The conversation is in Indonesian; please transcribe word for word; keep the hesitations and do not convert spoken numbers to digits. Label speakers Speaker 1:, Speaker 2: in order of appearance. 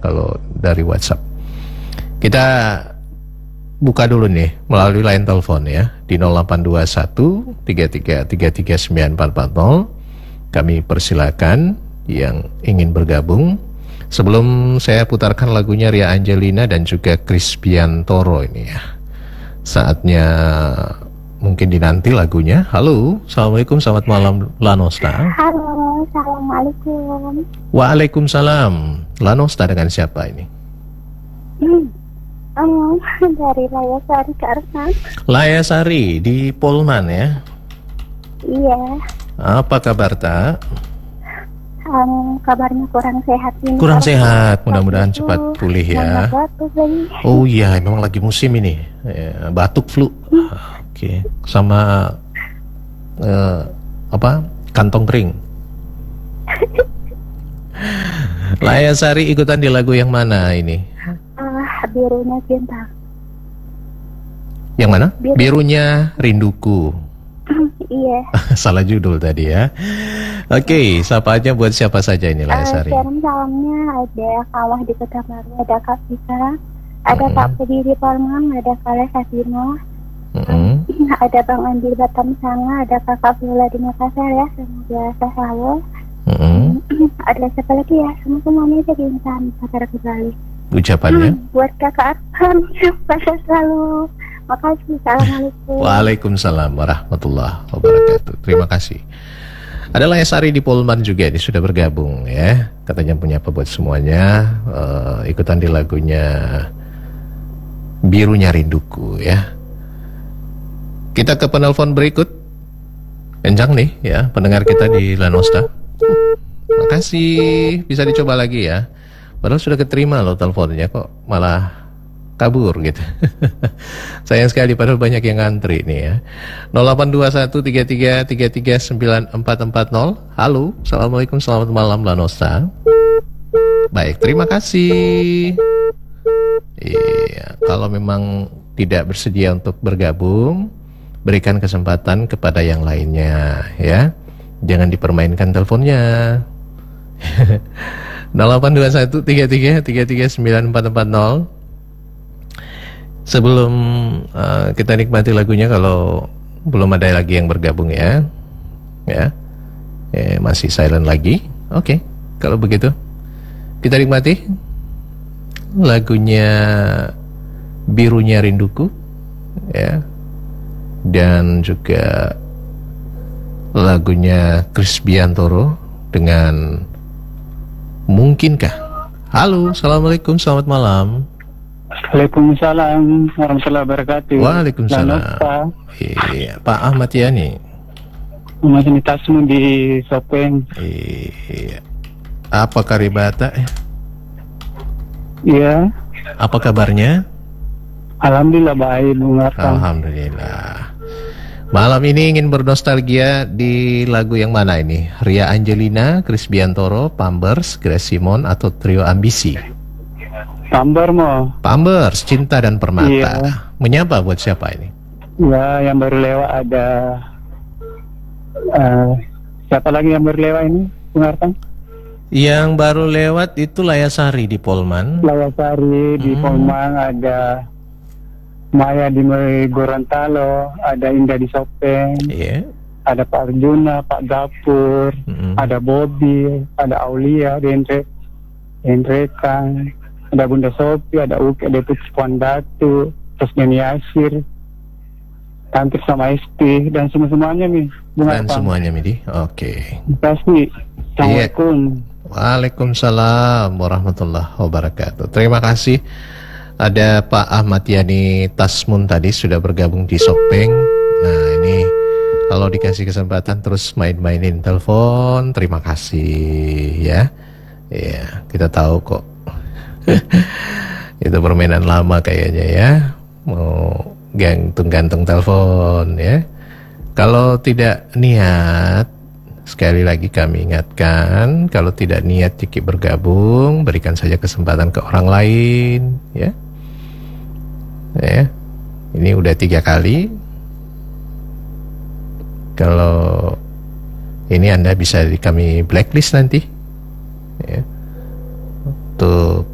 Speaker 1: kalau dari WhatsApp. Kita buka dulu nih melalui line telepon ya di nol delapan dua satu tiga tiga tiga tiga sembilan empat empat nol. Kami persilakan yang ingin bergabung. Sebelum saya putarkan lagunya Ria Angelina dan juga Crispiantoro ini ya. Saatnya mungkin dinanti lagunya. Halo, assalamualaikum, selamat malam Lanosta.
Speaker 2: Halo, assalamualaikum.
Speaker 1: Waalaikumsalam. Lanosta dengan siapa ini?
Speaker 2: Hmm. Um, dari Laya Sari ke Arsan.
Speaker 1: Laya Sari di Polman ya.
Speaker 2: Iya.
Speaker 1: Apa kabar tak?
Speaker 2: Um, kabarnya kurang sehat ini.
Speaker 1: Kurang sehat, mudah-mudahan cepat pulih ya.
Speaker 2: Batuk,
Speaker 1: oh iya, memang lagi musim ini ya, batuk flu. Hmm. Oke, okay. Sama uh, apa? Kantong kering. Laya Sari ikutan di lagu yang mana ini?
Speaker 2: Birunya Cinta.
Speaker 1: Yang mana?
Speaker 2: Biru.
Speaker 1: Birunya Rinduku.
Speaker 2: Iya.
Speaker 1: Salah judul tadi ya. Oke, okay, sapa aja buat siapa saja ini Laya Sari.
Speaker 2: Uh, sekarang salamnya ada Kawah di Kota Baru, ada Kak Vika, ada mm-hmm. Kak Pedi di Palmang, ada Kale Safino, mm-hmm. ada Bang Andi Batam Sanga, ada Kakak Vila di Makassar ya, semoga selalu. Mm-hmm. Ada siapa lagi ya? Semua semuanya jadi insan Pasar kembali.
Speaker 1: Ucapannya
Speaker 2: hmm, buat kakak Arfan pasal selalu. Makasih. Assalamualaikum.
Speaker 1: Waalaikumsalam warahmatullahi wabarakatuh. Terima kasih. Ada Laya Sari di Polman juga ini sudah bergabung ya. Katanya punya apa buat semuanya. uh, Ikutan di lagunya Birunya Rinduku ya. Kita ke penelpon berikut. Kencang nih ya pendengar kita di Lanosta. Makasih. Bisa dicoba lagi ya. Padahal sudah keterima loh teleponnya, kok malah kabur gitu. Sayang sekali, padahal banyak yang ngantri nih ya. nol delapan dua satu tiga tiga tiga tiga sembilan empat empat nol. Halo, assalamualaikum, selamat malam Lanosta. Baik, terima kasih. Iya, kalau memang tidak bersedia untuk bergabung, berikan kesempatan kepada yang lainnya ya. Jangan dipermainkan teleponnya. nol delapan dua satu tiga tiga tiga tiga sembilan empat empat nol. Sebelum uh, kita nikmati lagunya, kalau belum ada lagi yang bergabung ya, ya, eh, masih silent lagi. Oke, okay. Kalau begitu kita nikmati lagunya Birunya Rinduku, ya, dan juga lagunya Crispiantoro dengan Mungkinkah. Halo, assalamualaikum, selamat malam.
Speaker 3: Waalaikumsalam warahmatullahi wabarakatuh.
Speaker 1: Waalaikumsalam. Iya, Pak Ahmad Yani.
Speaker 3: Ahmad Yani Tasmu di Sopeng.
Speaker 1: Iya. Apa karibata?
Speaker 3: Iya.
Speaker 1: Apa kabarnya?
Speaker 3: Alhamdulillah baik, Bung Arfan.
Speaker 1: Alhamdulillah. Malam ini ingin bernostalgia di lagu yang mana ini? Ria Angelina, Crispiantoro, Pampers, Grace Simon, atau Trio Ambisi?
Speaker 3: Pampers mo.
Speaker 1: Pampers, Cinta dan Permata.
Speaker 3: Iya.
Speaker 1: Menyapa buat siapa ini?
Speaker 3: Ya, yang baru lewat ada uh, siapa lagi yang baru lewat ini, Bung Arfan?
Speaker 1: Yang baru lewat itu Laya Sari di Polman.
Speaker 3: Laya Sari di hmm. Polman, ada Maya di Gorontalo, ada Indah di Sopeng, yeah. Ada Pak Arjuna, Pak Gapur, mm-hmm. ada Bobby, ada Aulia, Dendre, Dendre Kang, ada Bunda Sopi, ada Uki, ada Tuts Datu, terus Neni Asir, hampir sama Esti, dan semua-semuanya nih.
Speaker 1: Dan apa? Semuanya Midi, oke. Okay.
Speaker 3: Terima kasih. Assalamualaikum.
Speaker 1: Yeah. Waalaikumsalam warahmatullahi wabarakatuh. Terima kasih. Ada Pak Ahmad Yani Tasmun tadi sudah bergabung di Sopeng. Nah ini kalau dikasih kesempatan terus main-mainin telepon, terima kasih ya. Ya kita tahu kok. Itu permainan lama kayaknya ya. Mau gantung-gantung telepon ya. Kalau tidak niat, sekali lagi kami ingatkan, kalau tidak niat Ciki bergabung, berikan saja kesempatan ke orang lain ya. Ya, ini udah tiga kali. Kalau ini Anda bisa di kami blacklist nanti ya, untuk